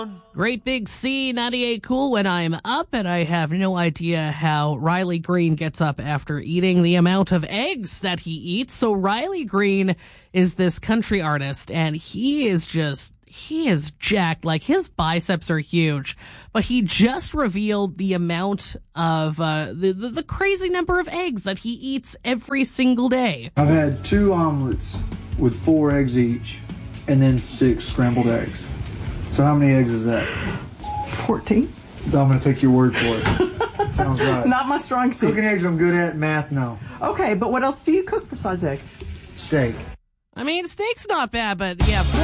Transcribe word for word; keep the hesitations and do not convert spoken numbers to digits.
Great Big C ninety-eight Cool when I'm up, and I have no idea how Riley Green gets up after eating the amount of eggs that he eats. So Riley Green is this country artist, and he is just, he is jacked. Like, his biceps are huge, but he just revealed the amount of, uh, the, the, the crazy number of eggs that he eats every single day. I've had two omelets with four eggs each, and then six scrambled eggs. So how many eggs is that? fourteen. I'm going to take your word for it. Sounds right. Not my strong suit. Cooking eggs I'm good at, math no. Okay, but what else do you cook besides eggs? Steak. I mean, steak's not bad, but yeah.